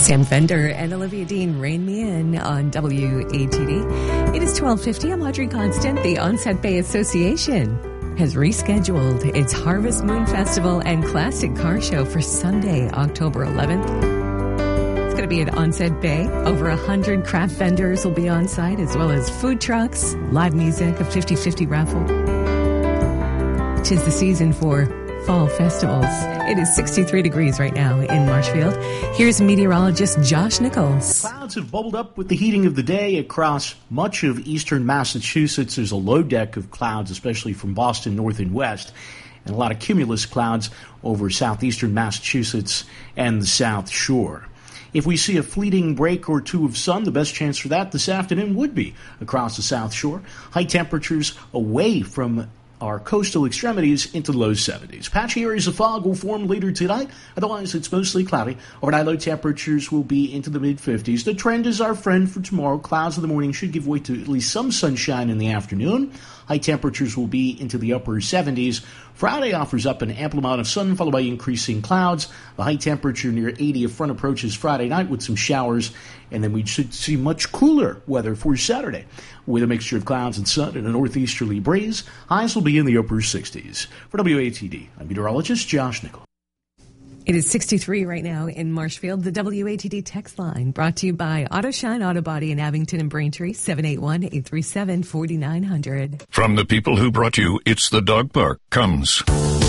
Sam Fender and Olivia Dean, Rain Me In on WATD. It is 12:50. I'm Audrey Constant. The Onset Bay Association has rescheduled its Harvest Moon Festival and Classic Car Show for Sunday, October 11th. It's going to be at Onset Bay. Over 100 craft vendors will be on site, as well as food trucks, live music, a 50-50 raffle. 'Tis the season for fall festivals. It is 63 degrees right now in Marshfield. Here's meteorologist Josh Nichols. Clouds have bubbled up with the heating of the day across much of eastern Massachusetts. There's a low deck of clouds, especially from Boston north and west, and a lot of cumulus clouds over southeastern Massachusetts and the South Shore. If we see a fleeting break or two of sun, the best chance for that this afternoon would be across the South Shore. High temperatures away from our coastal extremities into the low 70s. Patchy areas of fog will form later tonight. Otherwise, it's mostly cloudy. Overnight low temperatures will be into the mid-50s. The trend is our friend for tomorrow. Clouds in the morning should give way to at least some sunshine in the afternoon. High temperatures will be into the upper 70s. Friday offers up an ample amount of sun, followed by increasing clouds. The high temperature near 80 of front approaches Friday night with some showers, and then we should see much cooler weather for Saturday with a mixture of clouds and sun and a northeasterly breeze. Highs will be in the upper 60s. For WATD, I'm meteorologist Josh Nichols. It is 63 right now in Marshfield. The WATD text line brought to you by Auto Shine Auto Body in Abington and Braintree, 781-837-4900. From the people who brought you It's the Dog Park comes